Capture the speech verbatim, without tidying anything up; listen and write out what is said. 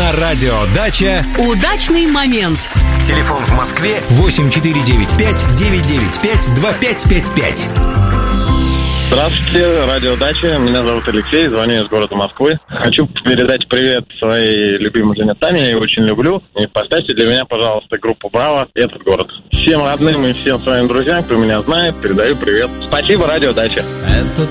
На радио «Дача» удачный момент. Телефон в Москве восемь четыре девять пять девять девять пять два пять пять пять. Здравствуйте, радио «Дача». Меня зовут Алексей, звоню из города Москвы. Хочу передать привет своей любимой жене Тане, я ее очень люблю. И поставьте для меня, пожалуйста, группу «Браво» и этот город. Всем родным и всем своим друзьям, кто меня знает, передаю привет. Спасибо, радио «Дача».